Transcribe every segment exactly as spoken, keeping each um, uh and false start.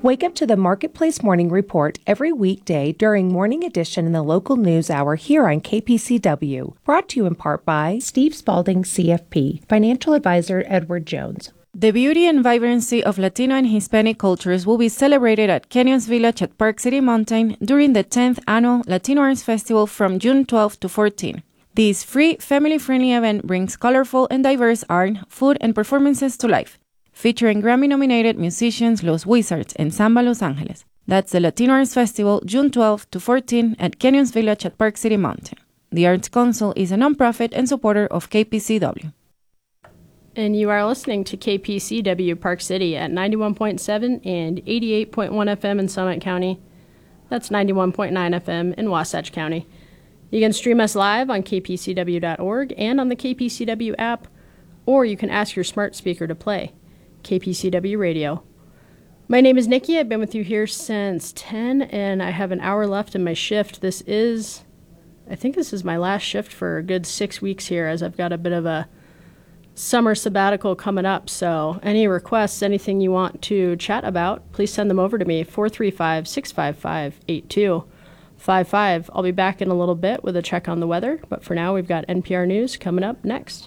Wake up to the Marketplace Morning Report every weekday during Morning Edition in the local news hour here on K P C W. Brought to you in part by Steve Spalding, C F P, Financial Advisor Edward Jones. The beauty and vibrancy of Latino and Hispanic cultures will be celebrated at Canyons Village at Park City Mountain during the tenth Annual Latino Arts Festival from June twelfth to fourteenth. This free, family-friendly event brings colorful and diverse art, food, and performances to life, featuring Grammy-nominated musicians Los Wizards and Samba Los Angeles. That's the Latino Arts Festival, June twelfth to fourteenth at Canyons Village at Park City Mountain. The Arts Council is a nonprofit and supporter of K P C W. And you are listening to K P C W Park City at ninety-one point seven and eighty-eight point one F M in Summit County. That's ninety-one point nine F M in Wasatch County. You can stream us live on K P C W dot org and on the K P C W app, or you can ask your smart speaker to play K P C W Radio. My name is Nikki. I've been with you here since ten, and I have an hour left in my shift. This is, I think this is my last shift for a good six weeks here, as I've got a bit of a summer sabbatical coming up. So any requests, anything you want to chat about, please send them over to me, four three five, six five five, eight two five five. I'll be back in a little bit with a check on the weather, but for now we've got N P R News coming up next.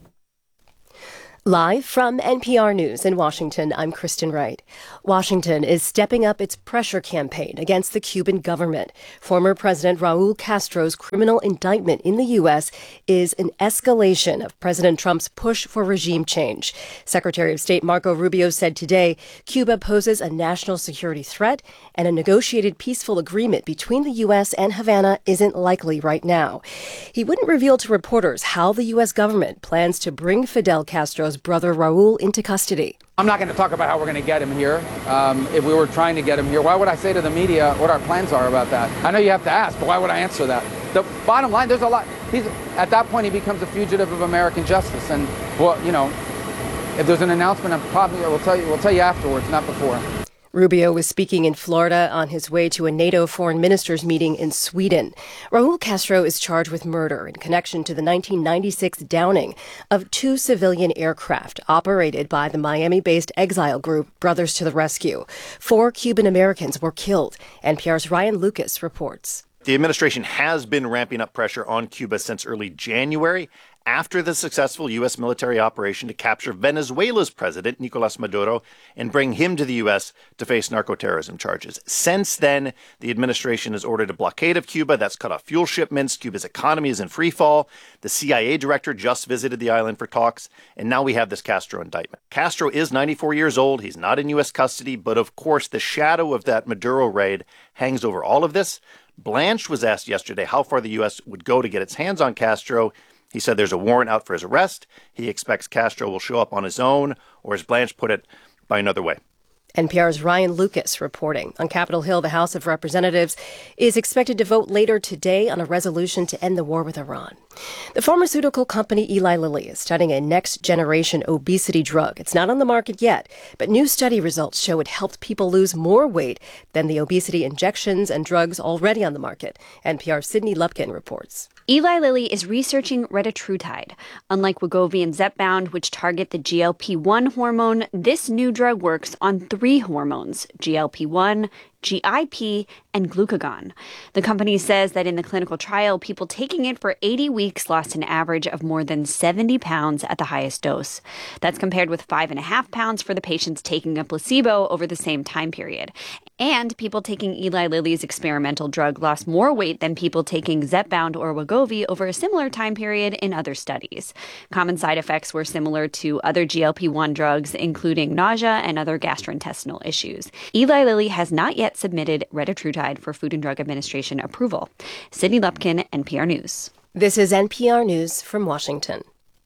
Live from N P R News in Washington, I'm Kristen Wright. Washington is stepping up its pressure campaign against the Cuban government. Former President Raul Castro's criminal indictment in the U S is an escalation of President Trump's push for regime change. Secretary of State Marco Rubio said today Cuba poses a national security threat and a negotiated peaceful agreement between the U S and Havana isn't likely right now. He wouldn't reveal to reporters how the U S government plans to bring Fidel Castro's brother Raul into custody. I'm not going to talk about how we're going to get him here. Um, if we were trying to get him here, why would I say to the media what our plans are about that? I know you have to ask, but why would I answer that? The bottom line, there's a lot. He's, at that point, he becomes a fugitive of American justice. And, well, you know, if there's an announcement, I'm probably we'll tell you. We'll tell you afterwards, not before. Rubio was speaking in Florida on his way to a NATO foreign ministers meeting in Sweden. Raul Castro is charged with murder in connection to the nineteen ninety-six downing of two civilian aircraft operated by the Miami-based exile group Brothers to the Rescue. Four Cuban Americans were killed. N P R's Ryan Lucas reports. The administration has been ramping up pressure on Cuba since early January, after the successful U S military operation to capture Venezuela's president, Nicolas Maduro, and bring him to the U S to face narco-terrorism charges. Since then, the administration has ordered a blockade of Cuba that's cut off fuel shipments. Cuba's economy is in free fall. The C I A director just visited the island for talks, and now we have this Castro indictment. Castro is ninety-four years old. He's not in U S custody, but of course, the shadow of that Maduro raid hangs over all of this. Blanche was asked yesterday how far the U S would go to get its hands on Castro. He said there's a warrant out for his arrest. He expects Castro will show up on his own, or as Blanche put it, by another way. N P R's Ryan Lucas reporting. On Capitol Hill, the House of Representatives is expected to vote later today on a resolution to end the war with Iran. The pharmaceutical company Eli Lilly is studying a next-generation obesity drug. It's not on the market yet, but new study results show it helped people lose more weight than the obesity injections and drugs already on the market. N P R's Sydney Lupkin reports. Eli Lilly is researching retatrutide. Unlike Wegovy and Zepbound, which target the G L P one hormone, this new drug works on three hormones, G L P one, G I P, and glucagon. The company says that in the clinical trial, people taking it for eighty weeks lost an average of more than seventy pounds at the highest dose. That's compared with five and a half pounds for the patients taking a placebo over the same time period. And people taking Eli Lilly's experimental drug lost more weight than people taking Zepbound or Wegovy over a similar time period in other studies. Common side effects were similar to other G L P one drugs, including nausea and other gastrointestinal issues. Eli Lilly has not yet submitted retatrutide for Food and Drug Administration approval. Sydney Lupkin, N P R News. This is N P R News from Washington.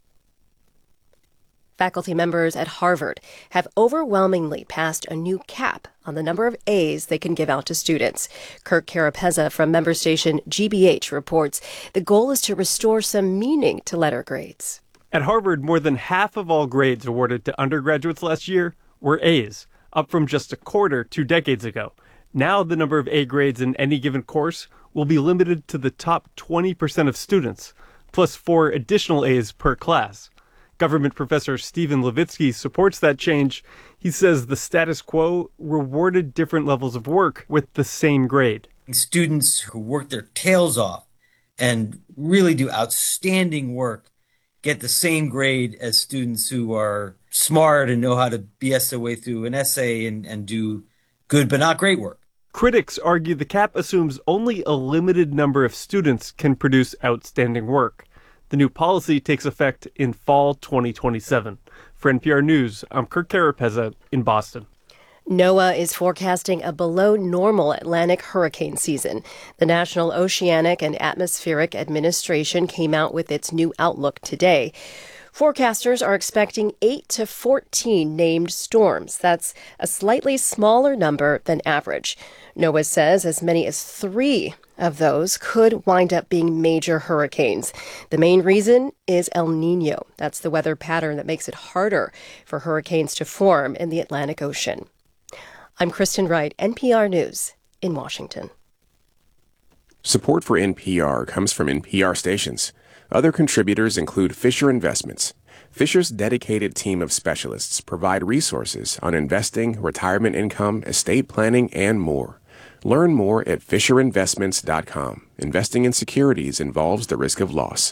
Faculty members at Harvard have overwhelmingly passed a new cap on the number of A's they can give out to students. Kirk Carapezza from member station G B H reports the goal is to restore some meaning to letter grades. At Harvard, more than half of all grades awarded to undergraduates last year were A's, up from just a quarter two decades ago. Now the number of A grades in any given course will be limited to the top twenty percent of students, plus four additional A's per class. Government professor Stephen Levitsky supports that change. He says the status quo rewarded different levels of work with the same grade. Students who work their tails off and really do outstanding work get the same grade as students who are smart and know how to B S their way through an essay and, and do good but not great work. Critics argue the cap assumes only a limited number of students can produce outstanding work. The new policy takes effect in fall twenty twenty-seven. For N P R News, I'm Kirk Carapeza in Boston. NOAA is forecasting a below normal Atlantic hurricane season. The National Oceanic and Atmospheric Administration came out with its new outlook today. Forecasters are expecting eight to fourteen named storms. That's a slightly smaller number than average. NOAA says as many as three of those could wind up being major hurricanes. The main reason is El Niño. That's the weather pattern that makes it harder for hurricanes to form in the Atlantic Ocean. I'm Kristen Wright, N P R News in Washington. Support for N P R comes from N P R stations. Other contributors include Fisher Investments. Fisher's dedicated team of specialists provide resources on investing, retirement income, estate planning, and more. Learn more at fisher investments dot com. Investing in securities involves the risk of loss.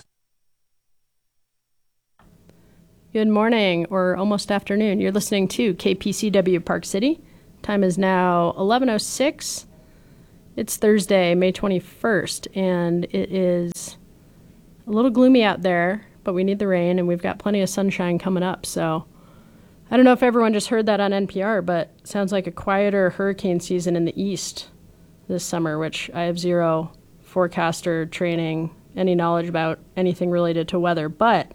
Good morning, or almost afternoon. You're listening to K P C W Park City. Time is now eleven oh six. It's Thursday, May twenty-first, and it is a little gloomy out there, but we need the rain, and we've got plenty of sunshine coming up. So I don't know if everyone just heard that on N P R, but it sounds like a quieter hurricane season in the east this summer, which I have zero forecaster training, any knowledge about anything related to weather. But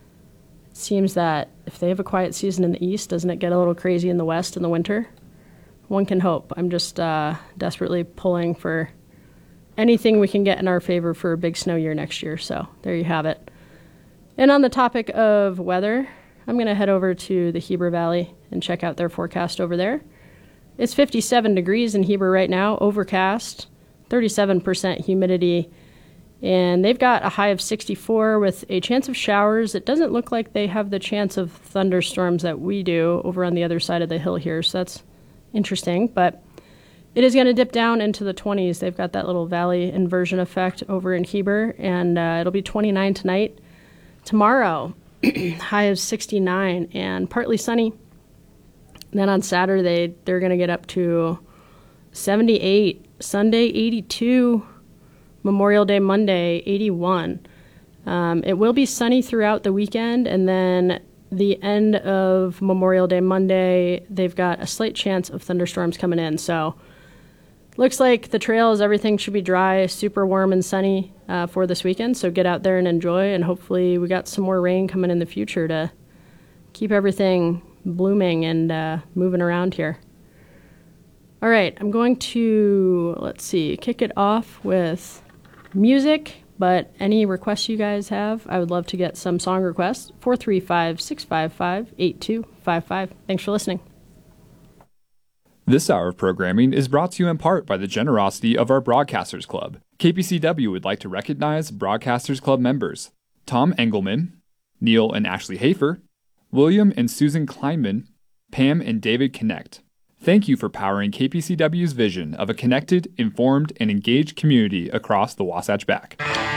it seems that if they have a quiet season in the east, doesn't it get a little crazy in the west in the winter? One can hope. I'm just uh, desperately pulling for anything we can get in our favor for a big snow year next year. So there you have it. And on the topic of weather, I'm going to head over to the Heber Valley and check out their forecast over there. It's fifty-seven degrees in Heber right now, overcast, thirty-seven percent humidity, and they've got a high of sixty-four with a chance of showers. It doesn't look like they have the chance of thunderstorms that we do over on the other side of the hill here, so that's interesting, but it is going to dip down into the twenties. They've got that little valley inversion effect over in Heber, and uh, it'll be twenty-nine tonight. Tomorrow, high of sixty-nine and partly sunny. And then on Saturday, they're going to get up to seventy-eight. Sunday, eighty-two. Memorial Day Monday, eighty-one. Um, it will be sunny throughout the weekend, and then the end of Memorial Day Monday, they've got a slight chance of thunderstorms coming in. So looks like the trails, everything should be dry, super warm and sunny uh, for this weekend. So get out there and enjoy, and hopefully we got some more rain coming in the future to keep everything blooming and uh, moving around here. All right, I'm going to, let's see, kick it off with music. But any requests you guys have, I would love to get some song requests. four three five, six five five, eight two five five. Thanks for listening. This hour of programming is brought to you in part by the generosity of our Broadcasters Club. K P C W would like to recognize Broadcasters Club members Tom Engelman, Neil and Ashley Hafer, William and Susan Kleinman, Pam and David Connect. Thank you for powering K P C W's vision of a connected, informed, and engaged community across the Wasatch Back.